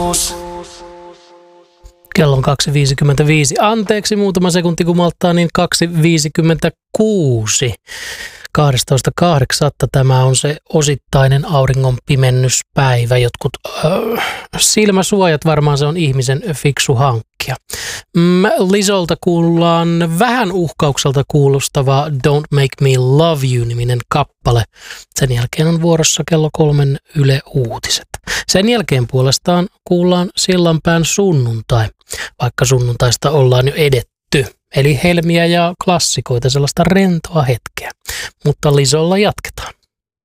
Kello on 2.55. Anteeksi, muutama sekunti kun malttaa, niin 2.56. 12.8. Tämä on se osittainen auringon pimennyspäivä. Jotkut silmäsuojat varmaan se on ihmisen fiksu hankkia. Lizolta kuullaan vähän uhkaukselta kuulostava Don't Make Me Love You-niminen kappale. Sen jälkeen on vuorossa kello 3 Yle Uutiset. Sen jälkeen puolestaan kuullaan Sillanpään sunnuntai, vaikka sunnuntaista ollaan jo edetty. Eli helmiä ja klassikoita, sellaista rentoa hetkeä. Mutta Lizolla jatketaan.